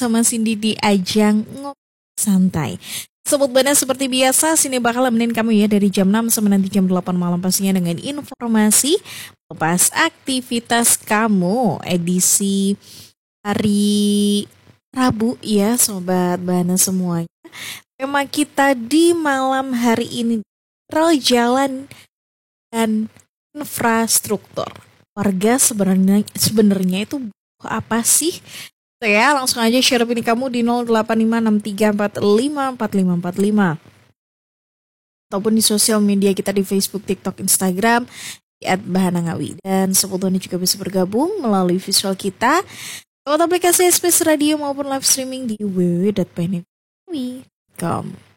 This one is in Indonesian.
sama Cindy di ajang ngopi santai. Sebut Bana seperti biasa, sini bakal nemenin kamu ya dari jam 6 sampai nanti jam 8 malam pastinya dengan informasi lepas aktivitas kamu edisi hari Rabu ya Sobat Bana semuanya. Tema kita di malam hari ini jalan dan infrastruktur. Warga sebenarnya itu apa sih? Ya, langsung aja share opini kamu di 085634545545 ataupun di sosial media kita di Facebook, TikTok, Instagram di @bahanangawi. Dan sebetulnya juga bisa bergabung melalui visual kita lewat aplikasi SPS Radio maupun live streaming di www.bahanangawi.com.